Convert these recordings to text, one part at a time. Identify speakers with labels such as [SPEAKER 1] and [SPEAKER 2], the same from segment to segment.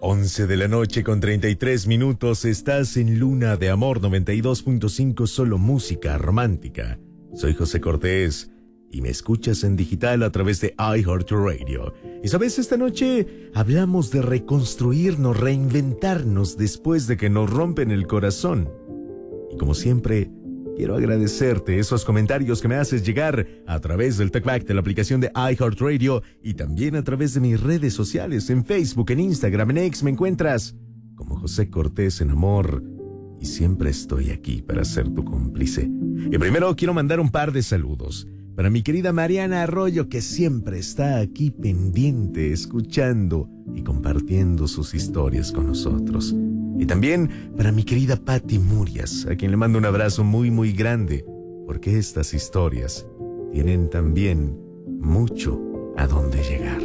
[SPEAKER 1] 11 de la noche con 33 minutos, estás en Luna de Amor 92.5, solo música romántica. Soy José Cortés y me escuchas en digital a través de iHeartRadio. Y sabes, esta noche hablamos de reconstruirnos, reinventarnos después de que nos rompen el corazón. Y como siempre, quiero agradecerte esos comentarios que me haces llegar a través del TalkBack de la aplicación de iHeartRadio y también a través de mis redes sociales, en Facebook, en Instagram, en X, me encuentras como José Cortés en Amor y siempre estoy aquí para ser tu cómplice. Y primero quiero mandar un par de saludos para mi querida Mariana Arroyo, que siempre está aquí pendiente, escuchando y compartiendo sus historias con nosotros. Y también para mi querida Patti Murias, a quien le mando un abrazo muy muy grande, porque estas historias tienen también mucho a dónde llegar.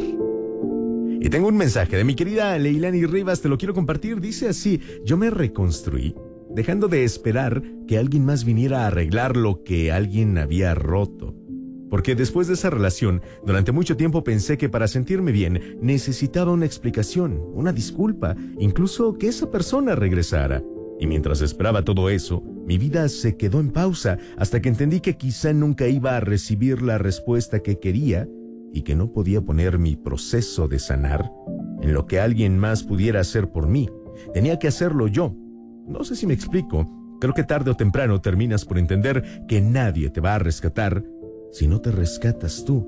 [SPEAKER 1] Y tengo un mensaje de mi querida Leilani Rivas, te lo quiero compartir, dice así: yo me reconstruí dejando de esperar que alguien más viniera a arreglar lo que alguien había roto. Porque después de esa relación, durante mucho tiempo pensé que para sentirme bien necesitaba una explicación, una disculpa, incluso que esa persona regresara. Y mientras esperaba todo eso, mi vida se quedó en pausa hasta que entendí que quizá nunca iba a recibir la respuesta que quería y que no podía poner mi proceso de sanar en lo que alguien más pudiera hacer por mí. Tenía que hacerlo yo. No sé si me explico. Creo que tarde o temprano terminas por entender que nadie te va a rescatar si no te rescatas tú.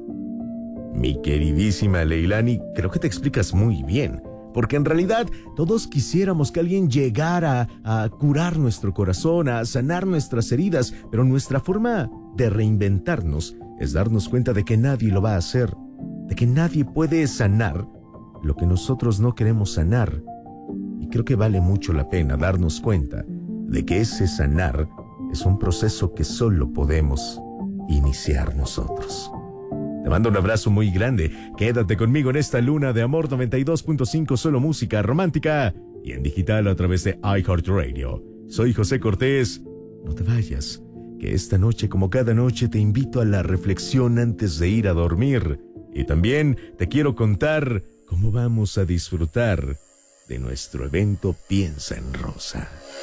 [SPEAKER 1] Mi queridísima Leilani, creo que te explicas muy bien, porque en realidad todos quisiéramos que alguien llegara a curar nuestro corazón, a sanar nuestras heridas, pero nuestra forma de reinventarnos es darnos cuenta de que nadie lo va a hacer, de que nadie puede sanar lo que nosotros no queremos sanar. Y creo que vale mucho la pena darnos cuenta de que ese sanar es un proceso que solo podemos iniciar nosotros. Te mando un abrazo muy grande. Quédate conmigo en esta Luna de Amor 92.5, solo música romántica y en digital a través de iHeartRadio. Soy José Cortés. No te vayas, que esta noche, como cada noche, te invito a la reflexión antes de ir a dormir. Y también te quiero contar cómo vamos a disfrutar de nuestro evento Piensa en Rosa.